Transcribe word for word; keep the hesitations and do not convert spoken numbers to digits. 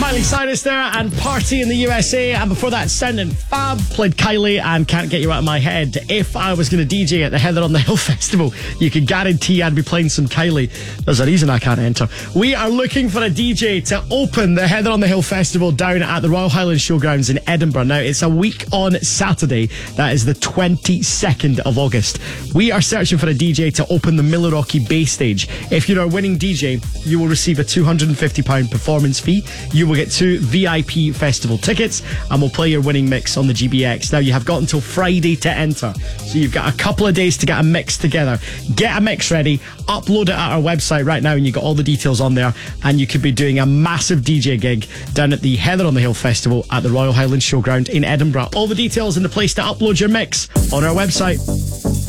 Miley Cyrus there and Party in the U S A. And before that, Sound and Fab played Kylie and Can't Get You Out of My Head. If I was going to D J at the Heather on the Hill Festival, you can guarantee I'd be playing some Kylie. There's a reason I can't enter. We are looking for a D J to open the Heather on the Hill Festival down at the Royal Highland Showgrounds in Edinburgh. Now, it's a week on Saturday. That is the twenty-second of August. We are searching for a D J to open the Milwaukee Bay Stage. If you're a winning D J, you will receive a two hundred fifty pounds performance fee. You will get two V I P festival tickets and we'll play your winning mix on the G B X. Now, you have got until Friday to enter, so you've got a couple of days to get a mix together. Get a mix ready, upload it at our website right now, and you've got all the details on there, and you could be doing a massive D J gig down at the Heather on the Hill Festival at the Royal Highland Showground in Edinburgh. All the details and the place to upload your mix on our website.